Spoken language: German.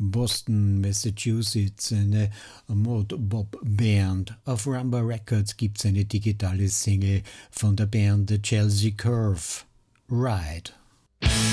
Boston, Massachusetts, eine Mod-Bop-Band. Auf Rumba Records gibt's eine digitale Single von der Band The Chelsea Curve. Ride.